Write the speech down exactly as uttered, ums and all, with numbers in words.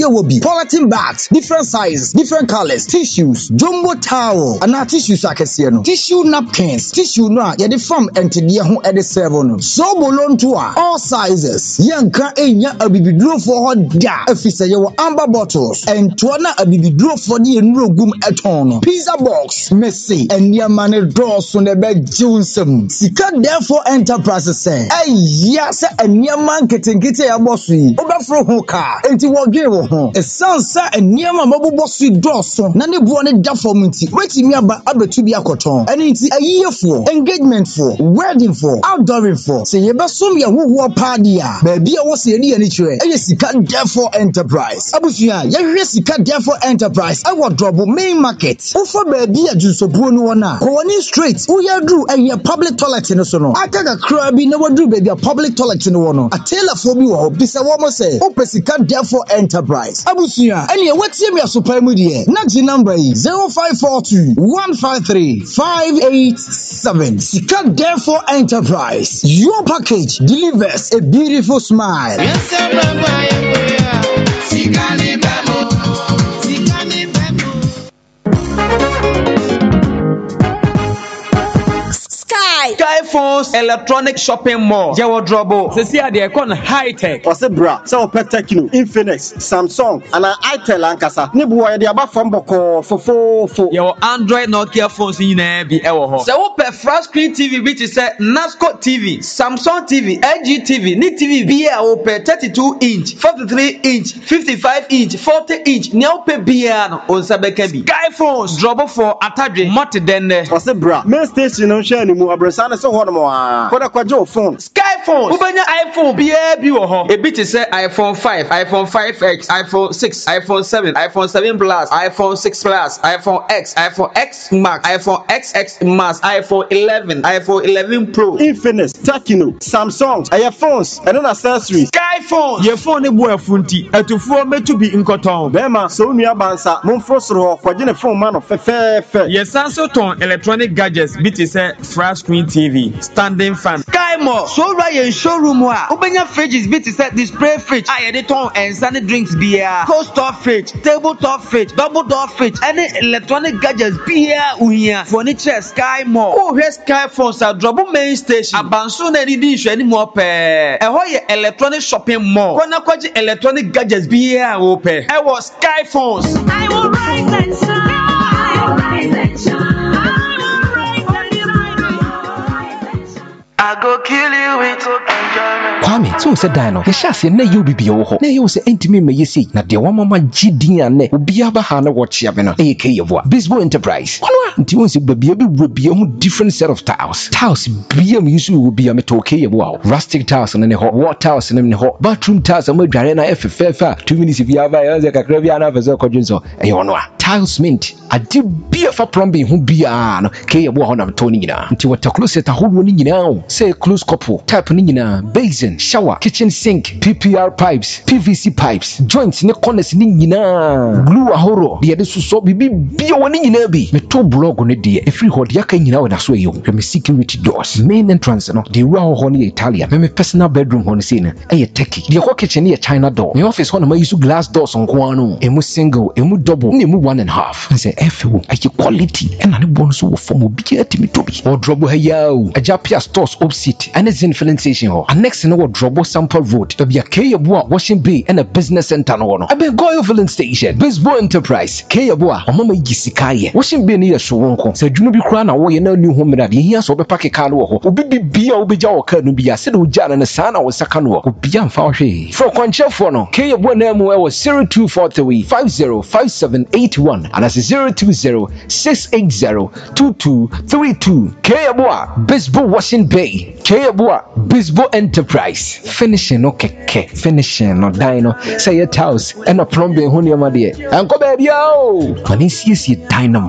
will be polythene bags, different sizes, different colors, tissues, jumbo towel, and now tissues I can see no. Tissue napkins, tissue no, yeah the farm and the year home at the seven. So belong to all sizes. Young can enya a baby draw for her da. If it's a your amber bottles and twana a baby draw for the enro gum at home. Pizza box, messy, and your money draws on the bed Johnson. Sika therefore enterprises say, hey, yes, and your man getting get a bossy. Over from her car, and to what give her. A son, sir, and near my mobile bossy draws on. None of one and for me. Waiting me about Abba to be a cotton. And it's a year for engagement for wedding for outdooring for. Say, you best some your who party. Baby, I was in any trade. And yes, you can therefore enterprise. Abusia, yes, you can therefore enterprise. I will drop main market. Offer baby a juice of Bruno. Kowani straight. Who ya do and your public toilet in the sono. I take a crabby never do baby a public toilet in the one. A tailor for me or Bisa Woman say, Opesika therefore enterprise. Abusia, and you what's your super media? Not your number is zero five four two one five three five eight seven. Sika therefore enterprise. Your package delivers a beautiful smile. Yes, sir. Sky Phones Electronic Shopping Mall. Jawo drobo. Se sia de kon high tech. Ose bra. Se opet Tecno, Infinix, Samsung, and an Itel ankasa. Ni buwa de aba from boko fofo fo. Your Android Nokia phones nyina bi ewo ho. Se wo pe flat screen T V bi ti se Nasco T V, Samsung T V, L G T V, ni T V bi a wo pe thirty-two inch, forty-three inch, fifty-five inch, forty inch. Ni wo pe bi a no onsa beka bi. Sky Phones drobo for atadwe mot denne. Ose bra. Main station no share ni mu abresa so ho no mo a. Koda kwajo phone. Sky Phones. Ubanya iPhone bi e bi wo ho. E bi ti se iPhone five, iPhone five X, iPhone six, iPhone seven, iPhone seven Plus, iPhone six Plus, iPhone X, iPhone X Max, iPhone X X Max, iPhone eleven, iPhone eleven Pro, Infinix, Tecno, Samsung, iPhones, and then accessories. Sky Phones. Your phone e bo afunti. Etufo metu bi nkoton. Bema so nua bansa, monfrosro ho kwaje ne phone man of fe fe fe. Yes, Samsung electronic gadgets bi ti se flat screen T V, standing fan. Sky Mall. So right in showroom wa. Ubenya fridges bi ti se display fridge. Aye de ton and sunny drinks beer. Cold store fridge, tabletop fridge, double door fridge, any electronic gadgets beer uhia. Furniture Sky Mall. Oh, here Sky Phones are double main station. Abanso na di issue any more pe. E ho ye electronic shopping mall. Kona kwaji electronic gadgets beer wo pe. E was Sky Phones. I will rise and shine. I will rise and shine. I go kill you with enjoyment. Kwame, so said Dino. The chassis na you be ho. Na you say intimate me see. Na de one mama gidi ane. Obi aba ha na watch ya bena. A K yevoa. Bisbo Enterprise. Kono nti won se baby be be mu different set of tiles. Tiles be am use will be am to okay yevoa. Rustic tiles na ne ho. Water tiles na ne ho. Bathroom tiles am dware na F F F. two minutes if you have ya ze kakra bia na fazo kodwinso. E ho no a. Tiles mint. Adi bia fa plumbing ho bia no. K yevoa ho na to ni nyina. Nti water closet ahoro ni nyina. Say close couple. Type ni nyina. Basin, shower, kitchen sink, P P R pipes, P V C pipes, joints ne corners ni nyina. Glue ahoro. De de so bibi bia woni nyina bi. Me to blog ne de e free hold yaka nyina we na so eyo. Me security doors. Main entrance no. De ru ho ne Italian. Me personal bedroom ho ne say na. E Turkey. De ho kitchen ne China door. Me office ho na ma use glass doors on kwa no. Emu single, emu double, ne emu one and a half. Say F wo. Aye quality. E na ne bon so wo form obi atimi to bi. O drobo ha yawo. Ajapia stores opposite. And it's in filling station ho. And next no Drobo Sample Road. To be a Kayabua washing bay and a business center no. I be go filling station. Bisbo Enterprise. Kayabua. O mama yisikaye. Washing bay near Showonko. Say you no be cry na wo ye na new home that here so be pack car no ho. Obi bi bia obi ja wo car no bia. Say do ja na sa na wo saka no. Obi amfa wo hwe. For kwanche for no. Kayabua na mu e zero two four three five zero five seven eight one and that's zero two zero six eight zero two two three two. Kayabua Bisbo washing bay. Kayabua Bisbo Enterprise. Finishing no keke. Finishing no dino. Say your house and a plumbing honey my dear. And come back yo. When he sees you dynamo.